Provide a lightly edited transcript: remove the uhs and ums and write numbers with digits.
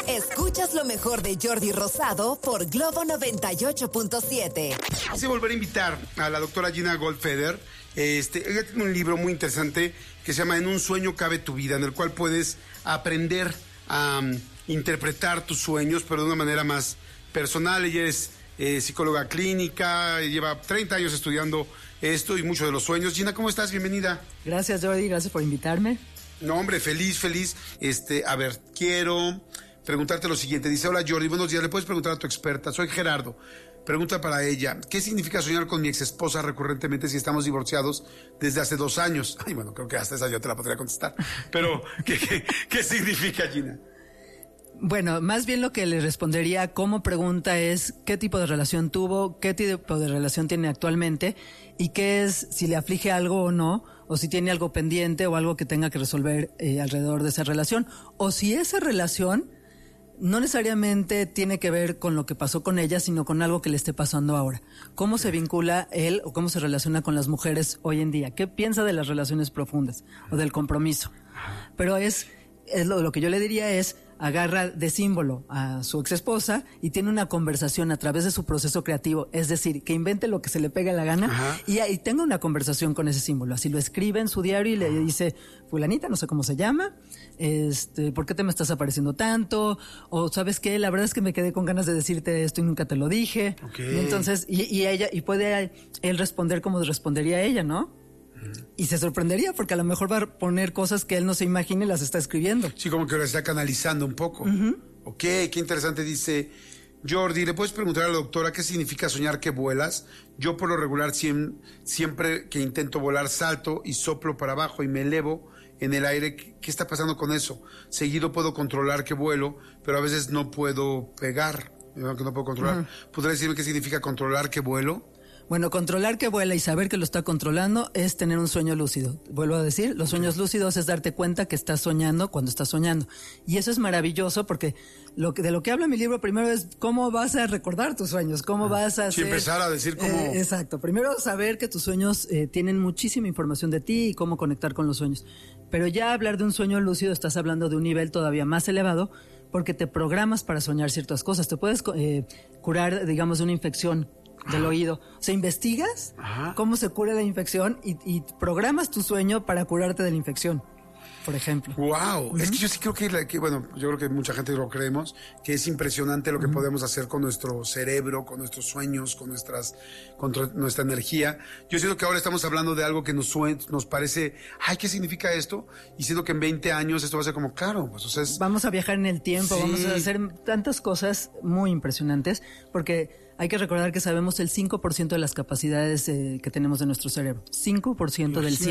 Escuchas lo mejor de Jordi Rosado por Globo 98.7. Quise volver a invitar a la doctora Gina Goldfeder. Ella tiene un libro muy interesante que se llama En un sueño cabe tu vida, en el cual puedes aprender a interpretar tus sueños, pero de una manera más personal. Ella es psicóloga clínica, lleva 30 años estudiando esto y muchos de los sueños. Gina, ¿cómo estás? Bienvenida. Gracias, Jordi, gracias por invitarme. No, hombre, feliz. A ver, quiero preguntarte lo siguiente. Dice, hola Jordi, buenos días, le puedes preguntar a tu experta. Soy Gerardo. Pregunta para ella, ¿qué significa soñar con mi exesposa recurrentemente si estamos divorciados desde hace 2 años? Ay, bueno, creo que hasta esa yo te la podría contestar. Pero, ¿qué significa, Gina? Bueno, más bien lo que le respondería como pregunta es qué tipo de relación tuvo, qué tipo de relación tiene actualmente y qué es, si le aflige algo o no, o si tiene algo pendiente o algo que tenga que resolver alrededor de esa relación, o si esa relación no necesariamente tiene que ver con lo que pasó con ella, sino con algo que le esté pasando ahora. ¿Cómo se vincula él o cómo se relaciona con las mujeres hoy en día? ¿Qué piensa de las relaciones profundas o del compromiso? Pero lo que yo le diría es, agarra de símbolo a su exesposa y tiene una conversación a través de su proceso creativo, es decir, que invente lo que se le pegue la gana y tenga una conversación con ese símbolo. Así lo escribe en su diario y le dice, fulanita, no sé cómo se llama, ¿por qué te me estás apareciendo tanto? O ¿sabes qué? La verdad es que me quedé con ganas de decirte esto y nunca te lo dije. Okay. Y entonces, y puede él responder como respondería ella, ¿no? Y se sorprendería porque a lo mejor va a poner cosas que él no se imagine y las está escribiendo. Sí, como que lo está canalizando un poco. Ok, qué interesante. Dice, Jordi, ¿le puedes preguntar a la doctora qué significa soñar que vuelas? Yo por lo regular siempre que intento volar salto y soplo para abajo y me elevo en el aire. ¿Qué está pasando con eso? Seguido puedo controlar que vuelo, pero a veces no puedo pegar, que no puedo controlar. ¿Podría decirme qué significa controlar que vuelo? Bueno, controlar que vuela y saber que lo está controlando es tener un sueño lúcido. Vuelvo a decir, los sueños lúcidos es darte cuenta que estás soñando cuando estás soñando. Y eso es maravilloso porque de lo que habla mi libro primero es cómo vas a recordar tus sueños, cómo vas a hacer... Sí, empezar a decir cómo... exacto. Primero saber que tus sueños tienen muchísima información de ti y cómo conectar con los sueños. Pero ya hablar de un sueño lúcido estás hablando de un nivel todavía más elevado porque te programas para soñar ciertas cosas. Te puedes curar, digamos, de una infección del oído. O sea, investigas cómo se cura la infección y programas tu sueño para curarte de la infección, por ejemplo. ¡Wow! Es que yo sí creo yo creo que mucha gente lo creemos, que es impresionante lo que podemos hacer con nuestro cerebro, con nuestros sueños, con nuestra energía. Yo siento que ahora estamos hablando de algo que nos parece, ay, ¿qué significa esto? Y siento que en 20 años esto va a ser como, claro, pues, o sea, vamos a viajar en el tiempo, sí. Vamos a hacer tantas cosas muy impresionantes, porque hay que recordar que sabemos el 5% de las capacidades que tenemos de nuestro cerebro. 5% del 100%.